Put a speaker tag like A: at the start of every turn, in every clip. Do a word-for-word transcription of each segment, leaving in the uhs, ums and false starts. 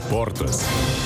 A: Sportas.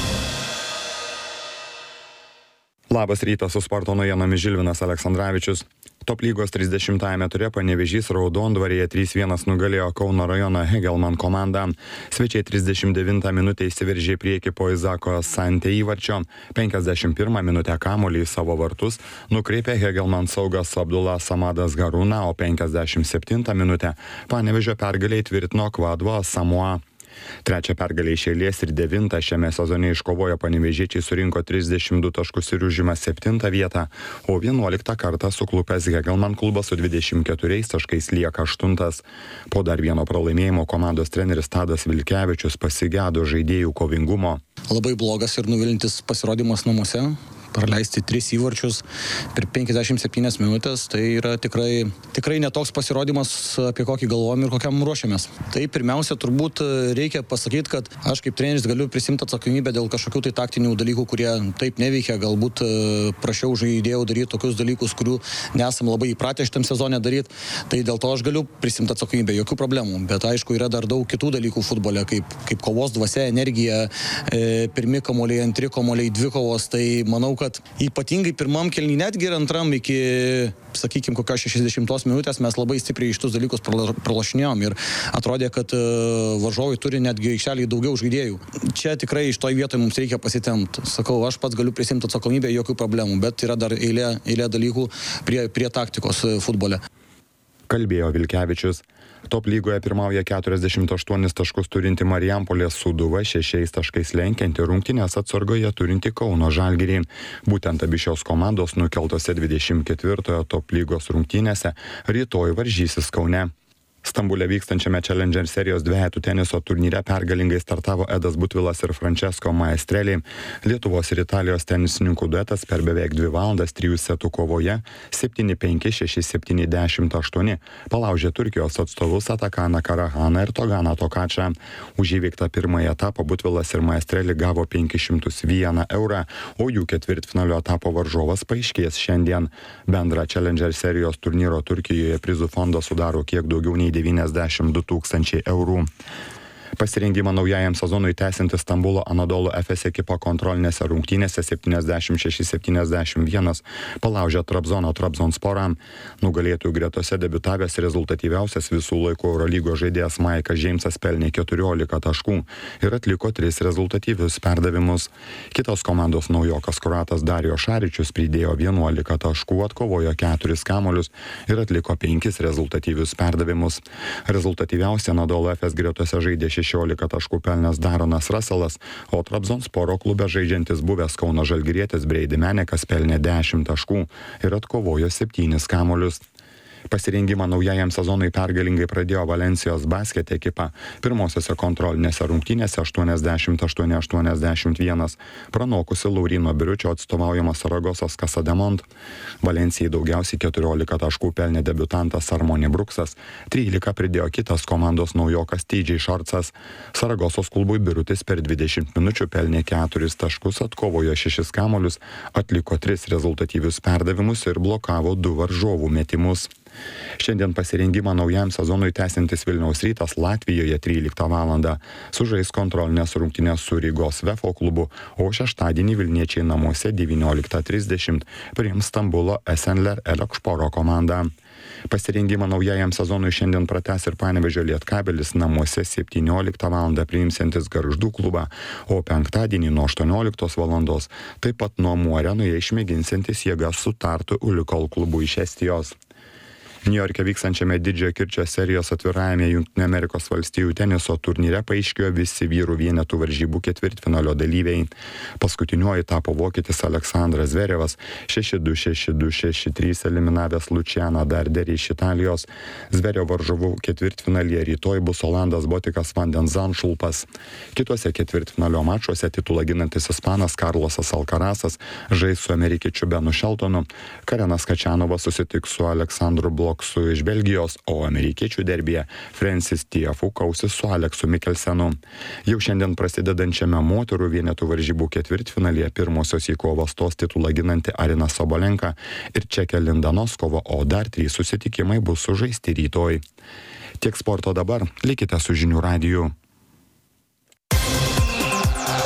B: Labas rytas, su sporto naujienomis Žilvinas Aleksandravičius. Top lygos trisdešimtajame ture Panevėžys Raudondvaryje trys vienas nugalėjo Kauno rajono Hegelman komandą. Svečiai trisdešimt devintą minutę įsiveržė į priekį po Izako Sante įvarčio. penkiasdešimt pirmą minutę kamuolį į savo vartus nukreipė Hegelman saugas Abdullah Samadas Garūna, o penkiasdešimt septintą minutę Panevėžio pergalę įtvirtino Kvadvo Samoa. Trečią pergalę iš eilės ir devintą šiame sezone iškovojo panevėžiečiai, surinko trisdešimt du taškus ir užima septintą vietą, o vienuoliktą kartą suklupęs Hegelman klubas su dvidešimt keturiais taškais lieka aštuntas. Po dar vieno pralaimėjimo komandos treneris Tadas Vilkevičius pasigėdo žaidėjų kovingumo.
C: Labai blogas ir nuvilintis pasirodymas namuose. Praleisti tris įvarčius per penkiasdešimt septynias minutės, tai yra tikrai, tikrai netoks pasirodymas, apie kokį galvojam ir kokiam ruošiamės. Tai pirmiausia, turbūt reikia pasakyti, kad aš kaip treneris galiu prisimti atsakomybę dėl kažkokių tai taktinių dalykų, kurie taip neveikia, galbūt prašiau žaidėjų daryti tokius dalykus, kurių nesam labai įpratę šitam sezone daryti, tai dėl to aš galiu prisimti atsakomybę, jokių problemų, bet aišku, yra dar daug kitų dalykų futbole, kaip, kaip kovos dvasia, energija, e, pirmi kamuoliai, antri kamuoliai, dvi kovos, tai manau, kad ypatingai pirmam kėliny, netgi ir antram iki, sakykime, kokios šešiasdešimtos minutės mes labai stipriai iš tus dalykus pralašinėjom ir atrodė, kad uh, varžovai turi netgi aikštelėje daugiau žaidėjų. Čia tikrai iš toj vietoje mums reikia pasitemti. Sakau, aš pats galiu prisimti atsakomybę, jokių problemų, bet yra dar eilė, eilė dalykų prie, prie taktikos futbole.
B: Kalbėjo Vilkevičius. Top lygoje pirmauja keturiasdešimt aštuonis taškus turinti Marijampolės Sūduva, šešiais taškais lenkianti Rungtinės atsargoje turinti Kauno Žalgirį. Būtent abi šios komandos nukeltose dvidešimt ketvirtojo top lygos rungtynėse rytoj varžysis Kaune. Stambule vykstančiame Challenger serijos dvejetų teniso turnyre pergalingai startavo Edas Butvilas ir Francesco Maestrelli. Lietuvos ir Italijos tenisininkų duetas per beveik dvi valandas trijų setų kovoje septyni penki, šeši septyni, dešimt aštuoni palaužė Turkijos atstovus Atakaną Karahaną ir Toganą Tokačą. Už įveiktą pirmąjį etapą Butvilas ir Maestrelli gavo penkis šimtus vieną eurą, o jų ketvirtfinalio etapo varžovas paaiškės šiandien. Bendrą Challenger serijos turnyro Turkijoje prizų fondą sudaro kiek daugiau nei devyniasdešimt du tūkstančiai eurų. Pasirengimą naujajam sezonui tęsianti Stambulo Anadolu Efes ekipa kontrolinėse rungtynėse septyniasdešimt šeši septyniasdešimt vienas palaužė Trabzono Trabzonsporą. Nugalėtojų gretose debiutavęs rezultatyviausias visų laikų Eurolygos žaidėjas Maikas Džeimsas pelnė keturiolika taškų ir atliko tris rezultatyvius perdavimus. Kitos komandos naujokas kroatas Darijo Šaričius pridėjo vienuolika taškų, atkovojo keturis kamuolius ir atliko penkis rezultatyvius perdavimus. Rezultatyviausia Anadolu Efes gretose žaidė šešiolika taškų pelnęs Daronas Raselas, o Trabzonsporo klube žaidžiantis buvęs Kauno žalgirietis Breidi Menekas pelnė dešimt taškų ir atkovojo septynis kamuolius. Pasirengimą naujajam sezonui pergalingai pradėjo Valensijos basket ekipa. Pirmosiose kontrolinėse rungtynėse aštuoniasdešimt aštuoni aštuoniasdešimt vienas pranokusi Laurino Biriučio atstovaujama Saragosos Casademont. Valencijai daugiausiai keturiolika taškų pelnė debiutantas Armoni Bruksas, trylika pridėjo kitas komandos naujokas T J Šorcas. Saragosos klubui Birutis per dvidešimt minučių pelnė keturis taškus, atkovojo šešis kamuolius, atliko tris rezultatyvius perdavimus ir blokavo du varžovų metimus. Šiandien pasirengimą naujam sezonui tęsiantis Vilniaus Rytas Latvijoje tryliktą valandą sužais kontrolinės rungtynės su Rygos Vefo klubu, o šeštadienį vilniečiai namuose devynioliktą trisdešimt priims Stambulo Esenler Elekšporo komandą. Pasirengimą naujajam sezonui šiandien pratęs ir Panevėžio Lietkabelis namuose septynioliktą valandą priimsiantis Gargždų klubą, o penktadienį nuo aštuonioliktos valandos taip pat Nuomų arenoje išmėginsiantis jėgas su Tartu Ulikol klubu iš Estijos. Niujorke vykstančiame Didžiojo kirčio serijos atvirajame Jungtinių Amerikos valstijų teniso turnyre paaiškėjo visi vyrų vienetų varžybų ketvirtfinalio dalyviai. Paskutiniuoju tapo vokietis Aleksandras Zverevas, šeši du, šeši du, šeši trys eliminavęs Lucianą Darderį iš Italijos. Zverevo varžovų ketvirtfinalyje rytoj bus Olandas Botikas van den Zandschulpas. Kituose ketvirtfinalio mačuose titulą ginantis ispanas Karlosas Alcarazas žais su amerikiečiu Benu Sheltonu. Karenas Kačianovas susitiks su Aleksandru Bloksu iš Belgijos, o amerikiečių derbyje Francis Tiafoe kausis su Aleksu Mikkelsenu. Jau šiandien prasidedančiame moterų vienetų varžybų ketvirtfinalyje pirmosios į kovą stos titulą ginanti Arina Sabalenka ir Čekė Linda Noskova, o dar trys susitikimai bus sužaisti rytoj. Tiek sporto dabar, likite su Žinių radiju.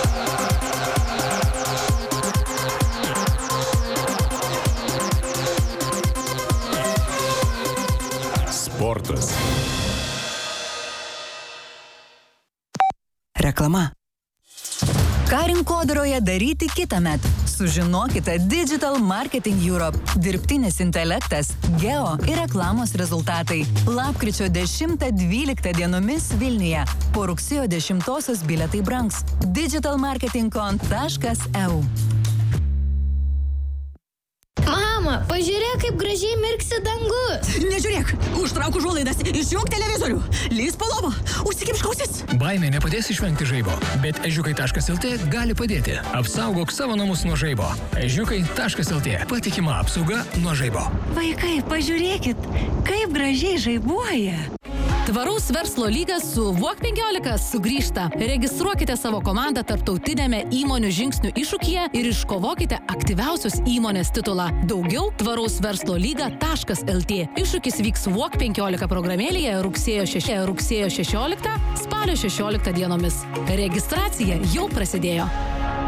A: Reklama. Ką rinkodaroje daryti kitąmet? Sužinokite Digital Marketing Europe, dirbtinis intelektas, geo ir reklamos rezultatai. Lapkričio dešimtą dvyliktą dienomis Vilniuje. Po rugsėjo dešimtosios bilietai brangs. digital marketing con taškas e u.
D: Mama, pažiūrėk, kaip gražiai mirksi dangus.
E: Nežiūrėk, užtrauk užuolaidas, išjunk televizorių, lįs po lovą, užsikimšk ausis.
F: Baimė nepadės išvengti žaibo, bet ežiukai taškas el tė gali padėti. Apsaugok savo namus nuo žaibo. ežiukai taškas el tė. Patikima apsauga nuo žaibo.
E: Vaikai, pažiūrėkit, kaip gražiai žaibuoja.
G: Tvaraus verslo lygas su Walk penkiolika sugrįžta. Registruokite savo komandą tarptautinėme įmonių žingsnių iššūkyje ir iškovokite aktyviausios įmonės titulą. Daugiau tvaraus verslo lyga taškas el tė. Iššūkis vyks Walk penkiolika programėlėje rugsėjo šešioliktą, rugsėjo šešioliktą, spalio šešioliktą dienomis. Registracija jau prasidėjo.